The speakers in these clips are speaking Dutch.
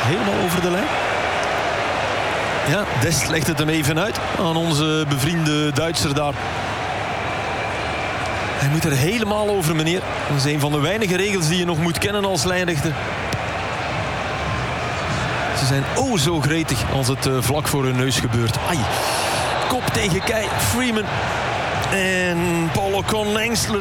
helemaal over de lijn. Ja, Dest legt het hem even uit aan onze bevriende Duitser daar. Hij moet er helemaal over, meneer. Dat is een van de weinige regels die je nog moet kennen als lijnrechter. Ze zijn zo gretig als het vlak voor hun neus gebeurt. Ai. Kop tegen kei. Freeman. En Paul Ocon Lengsler.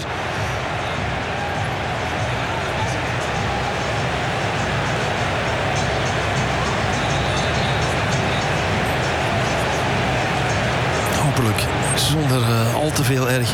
Hopelijk zonder al te veel erg.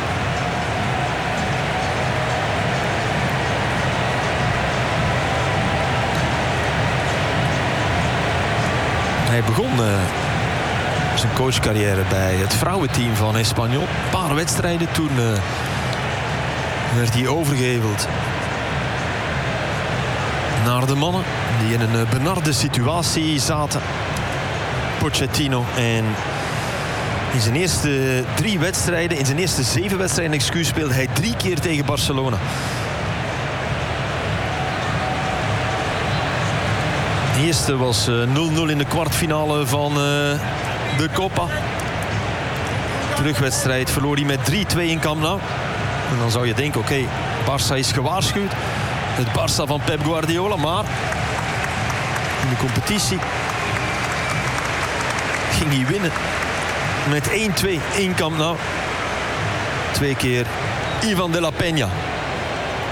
Hij begon zijn coachcarrière bij het vrouwenteam van Espanyol. Een paar wedstrijden. Toen werd hij overgeheveld naar de mannen die in een benarde situatie zaten. Pochettino. En in zijn eerste 3 wedstrijden, in zijn eerste 7 wedstrijden, speelde hij 3 keer tegen Barcelona. De eerste was 0-0 in de kwartfinale van de Copa. Terugwedstrijd verloor hij met 3-2 in Camp Nou. En dan zou je denken, oké, Barça is gewaarschuwd. Het Barça van Pep Guardiola, maar in de competitie ging hij winnen. Met 1-2 in Camp Nou. 2 keer Ivan de la Peña.